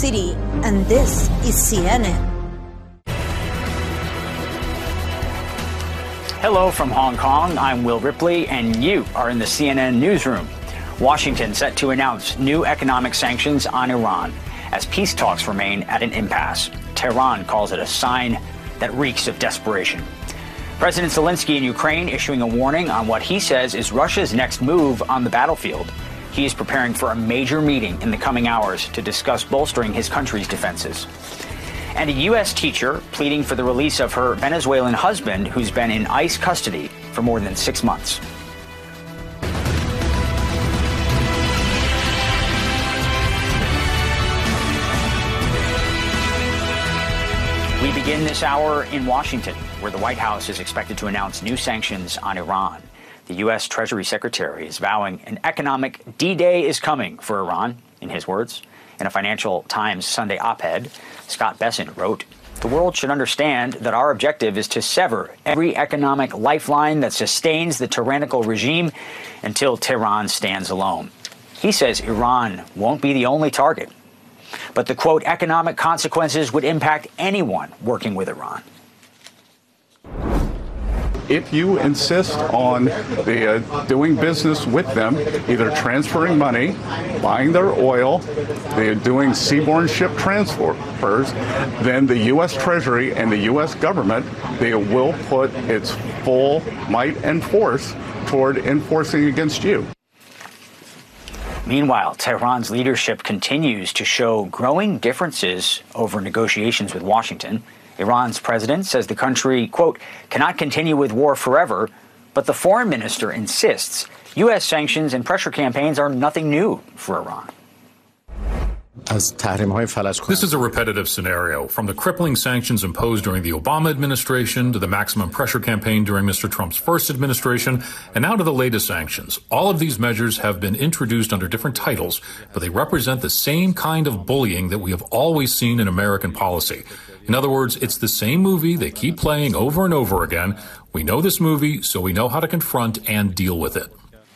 City, and this is CNN. Hello from Hong Kong. I'm Will Ripley, and you are in the CNN newsroom. Washington set to announce new economic sanctions on Iran as peace talks remain at an impasse. Tehran calls it a sign that reeks of desperation. President Zelensky in Ukraine issuing a warning on what he says is Russia's next move on the battlefield. He is preparing for a major meeting in the coming hours to discuss bolstering his country's defenses. And a U.S. teacher pleading for the release of her Venezuelan husband, who's been in ICE custody for more than 6 months. We begin this hour in Washington, where the White House is expected to announce new sanctions on Iran. The U.S. Treasury Secretary is vowing an economic D-Day is coming for Iran, in his words. In a Financial Times Sunday op-ed, Scott Bessent wrote, "The world should understand that our objective is to sever every economic lifeline that sustains the tyrannical regime until Tehran stands alone." He says Iran won't be the only target, but the, quote, economic consequences would impact anyone working with Iran. If you insist on doing business with them, either transferring money, buying their oil, doing seaborne ship transfers, then the U.S. Treasury and the U.S. government, they will put its full might and force toward enforcing against you. Meanwhile, Tehran's leadership continues to show growing differences over negotiations with Washington. Iran's president says the country, quote, cannot continue with war forever, but the foreign minister insists U.S. sanctions and pressure campaigns are nothing new for Iran. This is a repetitive scenario, from the crippling sanctions imposed during the Obama administration to the maximum pressure campaign during Mr. Trump's first administration, and now to the latest sanctions. All of these measures have been introduced under different titles, but they represent the same kind of bullying that we have always seen in American policy. In other words, it's the same movie they keep playing over and over again. We know this movie, so we know how to confront and deal with it.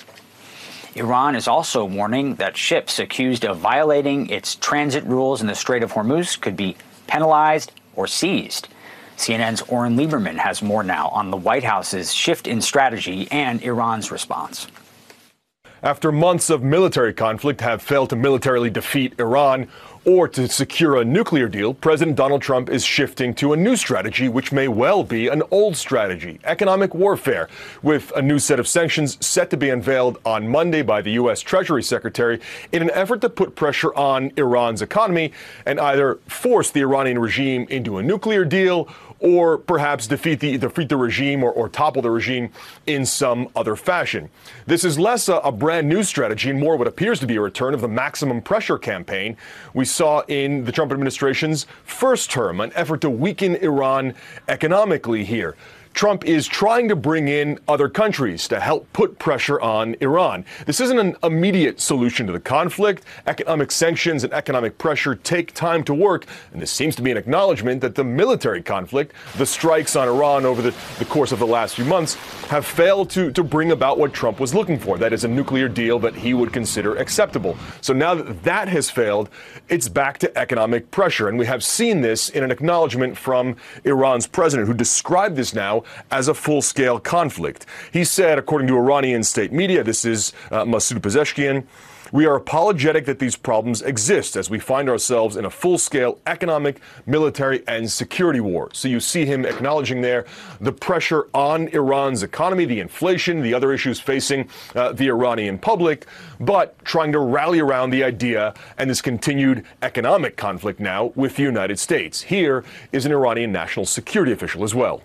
Iran is also warning that ships accused of violating its transit rules in the Strait of Hormuz could be penalized or seized. CNN's Oren Lieberman has more now on the White House's shift in strategy and Iran's response. After months of military conflict have failed to militarily defeat Iran or to secure a nuclear deal, President Donald Trump is shifting to a new strategy, which may well be an old strategy, economic warfare, with a new set of sanctions set to be unveiled on Monday by the U.S. Treasury Secretary in an effort to put pressure on Iran's economy and either force the Iranian regime into a nuclear deal or perhaps defeat the regime or topple the regime in some other fashion. This is less a brand new strategy and more what appears to be a return of the maximum pressure campaign we saw in the Trump administration's first term, an effort to weaken Iran economically here. Trump is trying to bring in other countries to help put pressure on Iran. This isn't an immediate solution to the conflict. Economic sanctions and economic pressure take time to work, and this seems to be an acknowledgement that the military conflict, the strikes on Iran over the course of the last few months, have failed to bring about what Trump was looking for, that is a nuclear deal that he would consider acceptable. So now that that has failed, it's back to economic pressure, and we have seen this in an acknowledgement from Iran's president, who described this now as a full-scale conflict. He said, according to Iranian state media, this is Masoud Pezeshkian, we are apologetic that these problems exist as we find ourselves in a full-scale economic, military, and security war. So you see him acknowledging there the pressure on Iran's economy, the inflation, the other issues facing the Iranian public, but trying to rally around the idea and this continued economic conflict now with the United States. Here is an Iranian national security official as well.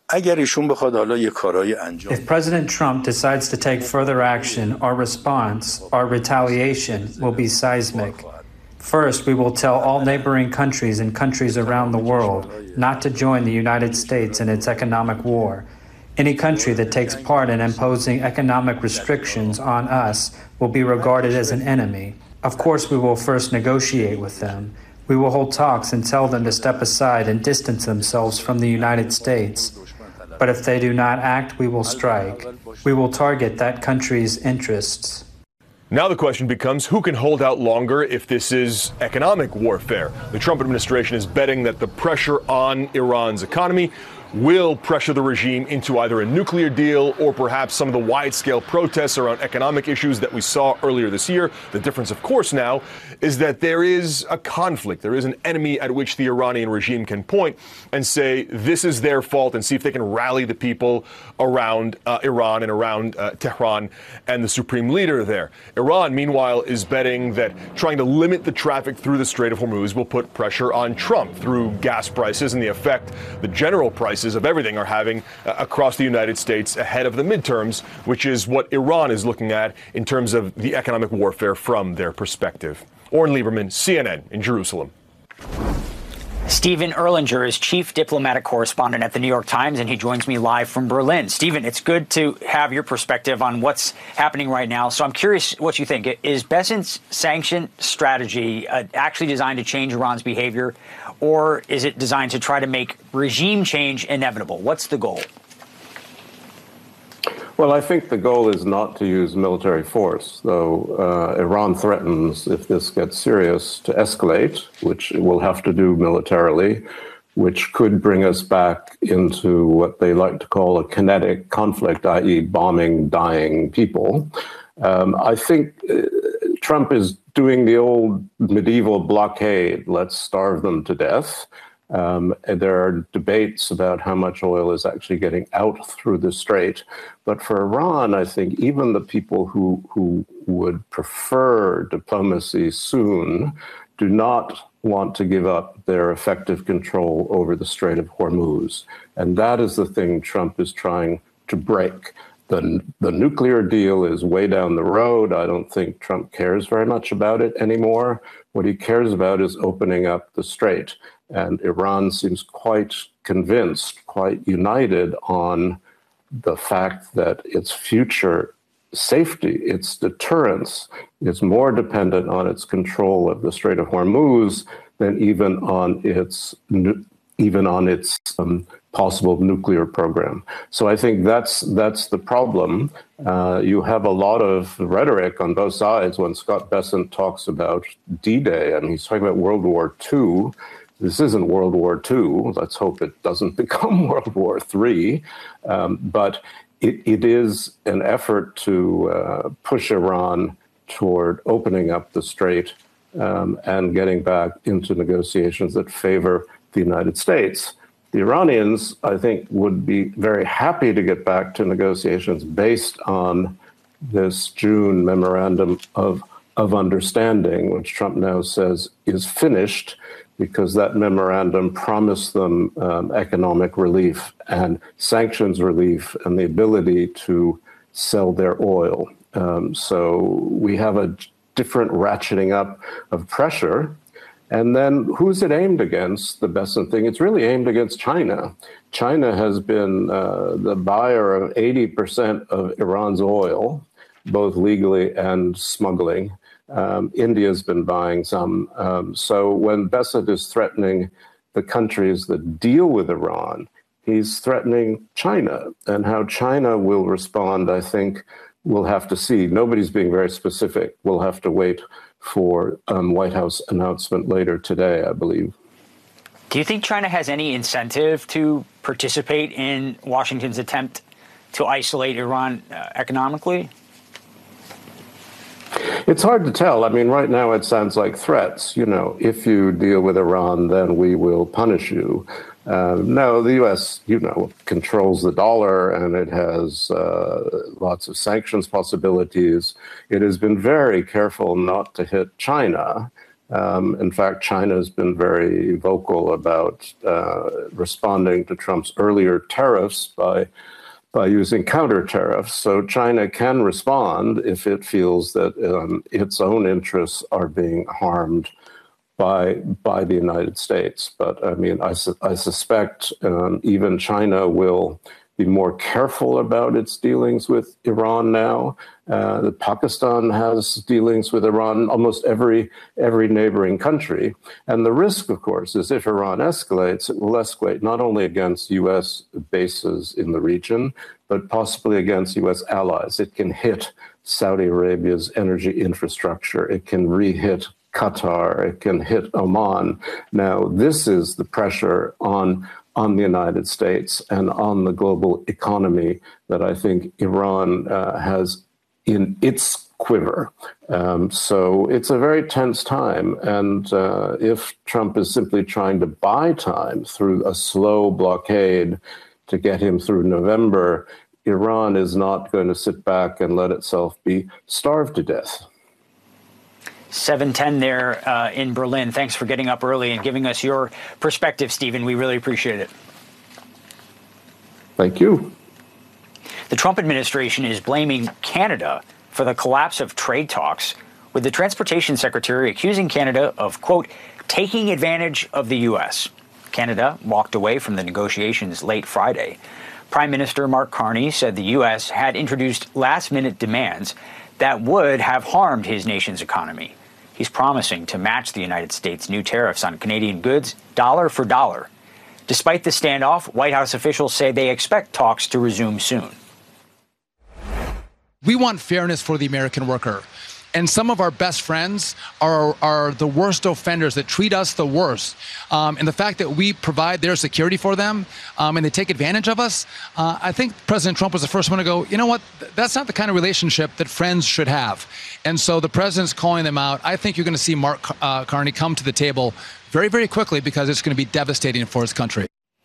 If President Trump decides to take further action, our response, our retaliation, will be seismic. First, we will tell all neighboring countries and countries around the world not to join the United States in its economic war. Any country that takes part in imposing economic restrictions on us will be regarded as an enemy. Of course, we will first negotiate with them. We will hold talks and tell them to step aside and distance themselves from the United States. But if they do not act, we will strike. We will target that country's interests. Now the question becomes, who can hold out longer if this is economic warfare? The Trump administration is betting that the pressure on Iran's economy will pressure the regime into either a nuclear deal or perhaps some of the wide-scale protests around economic issues that we saw earlier this year. The difference, of course, now is that there is a conflict. There is an enemy at which the Iranian regime can point and say this is their fault and see if they can rally the people around Iran and around Tehran and the supreme leader there. Iran, meanwhile, is betting that trying to limit the traffic through the Strait of Hormuz will put pressure on Trump through gas prices and the effect the general prices of everything are having across the United States ahead of the midterms, which is what Iran is looking at in terms of the economic warfare from their perspective. Oren Lieberman, CNN in Jerusalem. Stephen Erlanger is chief diplomatic correspondent at the New York Times, and he joins me live from Berlin. Stephen, it's good to have your perspective on what's happening right now. So I'm curious what you think. Is Bessent's sanction strategy actually designed to change Iran's behavior, or is it designed to try to make regime change inevitable? What's the goal? Well, I think the goal is not to use military force, though Iran threatens, if this gets serious, to escalate, which it will have to do militarily, which could bring us back into what they like to call a kinetic conflict, i.e. bombing dying people. I think Trump is doing the old medieval blockade, let's starve them to death. And there are debates about how much oil is actually getting out through the strait. But for Iran, I think even the people who would prefer diplomacy soon do not want to give up their effective control over the Strait of Hormuz. And that is the thing Trump is trying to break. The nuclear deal is way down the road. I don't think Trump cares very much about it anymore. What he cares about is opening up the strait. And Iran seems quite convinced, quite united on the fact that its future safety, its deterrence, is more dependent on its control of the Strait of Hormuz than even on its possible nuclear program. So I think that's the problem. You have a lot of rhetoric on both sides when Scott Bessent talks about D-Day. I mean, he's talking about World War II. This isn't World War II. Let's hope it doesn't become World War III. But it is an effort to push Iran toward opening up the strait and getting back into negotiations that favor the United States. The Iranians, I think, would be very happy to get back to negotiations based on this June memorandum of understanding, which Trump now says is finished, because that memorandum promised them economic relief and sanctions relief and the ability to sell their oil. So we have a different ratcheting up of pressure. And then who's it aimed against, the Bessent thing? It's really aimed against China. China has been the buyer of 80% of Iran's oil, both legally and smuggling. India's been buying some. So when Bessent is threatening the countries that deal with Iran, he's threatening China. And how China will respond, I think, we'll have to see. Nobody's being very specific. We'll have to wait for White House announcement later today, I believe. Do you think China has any incentive to participate in Washington's attempt to isolate Iran economically? It's hard to tell. I mean, right now it sounds like threats. You know, if you deal with Iran, then we will punish you. No, the U.S., controls the dollar, and it has lots of sanctions possibilities. It has been very careful not to hit China. In fact, China has been very vocal about responding to Trump's earlier tariffs by using counter tariffs. So China can respond if it feels that its own interests are being harmed by the United States. But I mean, I suspect even China will be more careful about its dealings with Iran now. Pakistan has dealings with Iran, almost every neighboring country. And the risk, of course, is if Iran escalates, it will escalate not only against U.S. bases in the region, but possibly against U.S. allies. It can hit Saudi Arabia's energy infrastructure. It can re-hit Qatar. It can hit Oman. Now, this is the pressure on the United States and on the global economy that I think Iran has in its quiver. So it's a very tense time. And if Trump is simply trying to buy time through a slow blockade to get him through November, Iran is not going to sit back and let itself be starved to death. 7:10 there in Berlin. Thanks for getting up early and giving us your perspective, Stephen. We really appreciate it. Thank you. The Trump administration is blaming Canada for the collapse of trade talks, with the transportation secretary accusing Canada of, quote, taking advantage of the U.S. Canada walked away from the negotiations late Friday. Prime Minister Mark Carney said the U.S. had introduced last-minute demands that would have harmed his nation's economy. He's promising to match the United States' new tariffs on Canadian goods dollar for dollar. Despite the standoff, White House officials say they expect talks to resume soon. We want fairness for the American worker. And some of our best friends are the worst offenders that treat us the worst. And the fact that we provide their security for them and they take advantage of us, I think President Trump was the first one to go, you know what, that's not the kind of relationship that friends should have. And so the president's calling them out. I think you're going to see Mark Carney come to the table very, very quickly because it's going to be devastating for his country.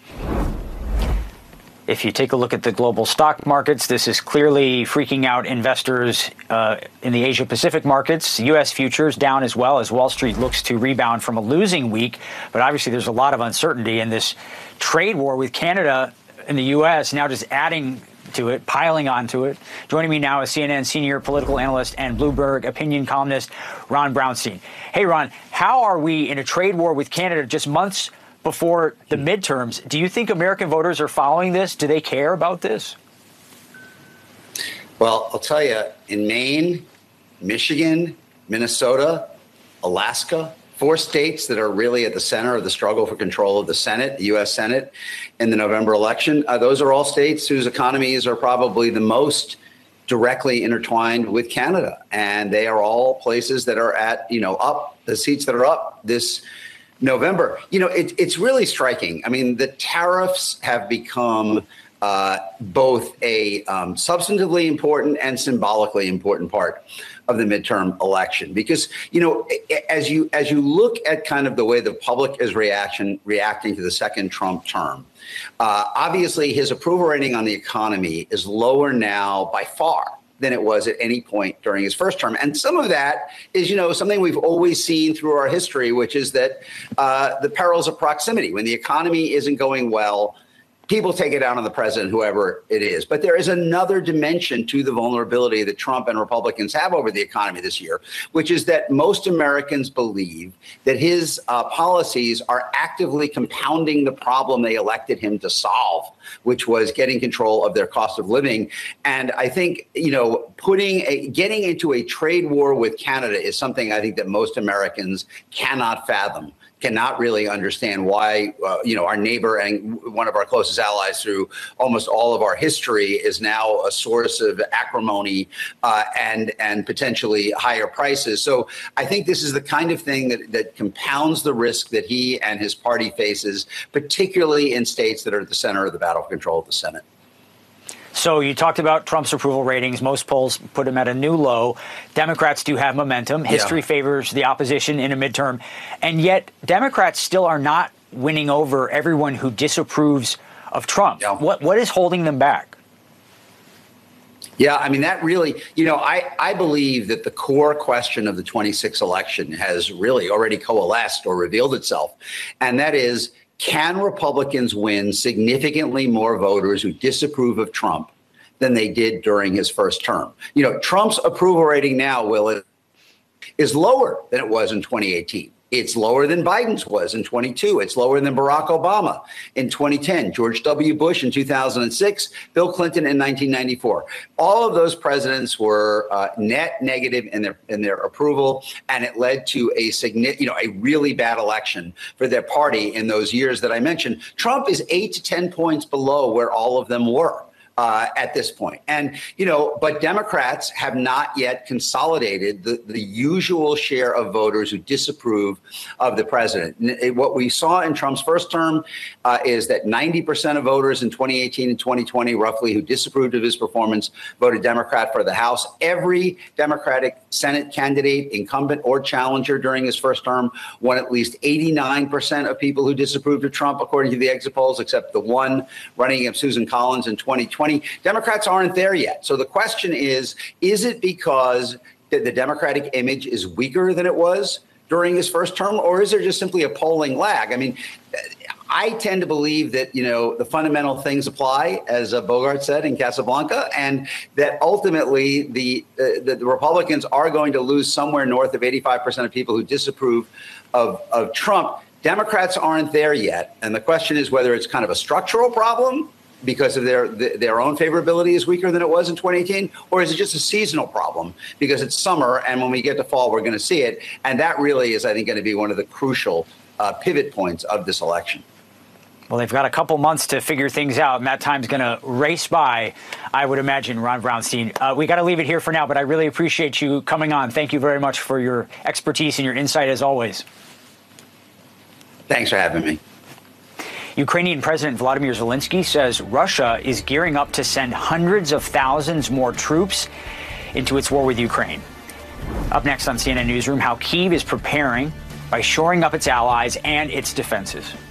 If you take a look at the global stock markets, this is clearly freaking out investors in the Asia-Pacific markets. U.S. futures down as well as Wall Street looks to rebound from a losing week. But obviously, there's a lot of uncertainty. And this trade war with Canada and the U.S. now just adding to it, piling onto it. Joining me now is CNN senior political analyst and Bloomberg opinion columnist Ron Brownstein. Hey, Ron, how are we in a trade war with Canada just months before the midterms? Do you think American voters are following this? Do they care about this? Well, I'll tell you, in Maine, Michigan, Minnesota, Alaska, 4 states that are really at the center of the struggle for control of the Senate, the U.S. Senate, in the November election, those are all states whose economies are probably the most directly intertwined with Canada. And they are all places that are at, up, the seats that are up this November. It's really striking. I mean, the tariffs have become both a substantively important and symbolically important part of the midterm election, because, as you look at kind of the way the public is reacting to the second Trump term, obviously his approval rating on the economy is lower now by far than it was at any point during his first term. And some of that is, something we've always seen through our history, which is that the perils of proximity. When the economy isn't going well, people take it out on the president, whoever it is. But there is another dimension to the vulnerability that Trump and Republicans have over the economy this year, which is that most Americans believe that his policies are actively compounding the problem they elected him to solve, which was getting control of their cost of living. And I think, getting into a trade war with Canada is something I think that most Americans cannot fathom, cannot really understand why, our neighbor and one of our closest allies through almost all of our history is now a source of acrimony and potentially higher prices. So I think this is the kind of thing that compounds the risk that he and his party faces, particularly in states that are at the center of the battle for control of the Senate. So you talked about Trump's approval ratings. Most polls put him at a new low. Democrats do have momentum. History favors the opposition in a midterm. And yet Democrats still are not winning over everyone who disapproves of Trump. Yeah. What is holding them back? Yeah, I mean, that really, I believe that the core question of the 26 election has really already coalesced or revealed itself. And that is, can Republicans win significantly more voters who disapprove of Trump than they did during his first term? Trump's approval rating now, is lower than it was in 2018. It's lower than Biden's was in 22. It's lower than Barack Obama in 2010, George W. Bush in 2006, Bill Clinton in 1994. All of those presidents were net negative in their approval, and it led to a really bad election for their party in those years that I mentioned. Trump is 8 to 10 points below where all of them were. at this point. And, but Democrats have not yet consolidated the usual share of voters who disapprove of the president. What we saw in Trump's first term is that 90% of voters in 2018 and 2020, roughly, who disapproved of his performance, voted Democrat for the House. Every Democratic Senate candidate, incumbent or challenger during his first term, won at least 89% of people who disapproved of Trump, according to the exit polls, except the one running against Susan Collins in 2020. Democrats aren't there yet. So the question is it because the Democratic image is weaker than it was during his first term, or is there just simply a polling lag? I mean, I tend to believe that, the fundamental things apply, as Bogart said in Casablanca, and that ultimately the Republicans are going to lose somewhere north of 85% of people who disapprove of Trump. Democrats aren't there yet. And the question is whether it's kind of a structural problem because of their own favorability is weaker than it was in 2018, or is it just a seasonal problem because it's summer and when we get to fall, we're going to see it. And that really is, I think, going to be one of the crucial pivot points of this election. Well, they've got a couple months to figure things out, and that time's going to race by, I would imagine, Ron Brownstein. We got to leave it here for now, but I really appreciate you coming on. Thank you very much for your expertise and your insight, as always. Thanks for having me. Ukrainian President Vladimir Zelensky says Russia is gearing up to send hundreds of thousands more troops into its war with Ukraine. Up next on CNN Newsroom, how Kyiv is preparing by shoring up its allies and its defenses.